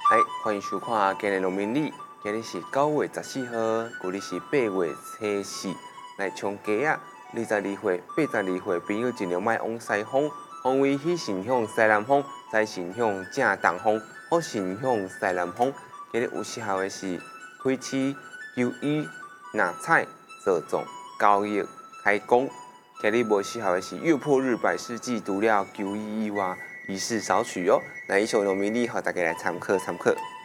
欢迎收看今日农民历，今日是9月14号，旧历是8月初4。来冲鸡啊！22岁、82岁朋友尽量莫往西方，方位喜神向西南方，财神向正东方，好神向西南方。今日有适合的是开市、求医、拿菜、做粽、交易、开工。今日无适合的是月破日、百事祭，除了求医以外，仪式少取哦。那以上农民历，和大家来参考参考。